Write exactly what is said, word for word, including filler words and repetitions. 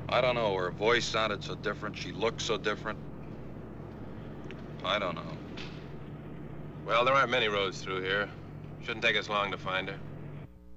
I don't know. Her voice sounded so different. She looked so different. I don't know. Well, there aren't many roads through here. Shouldn't take us long to find her.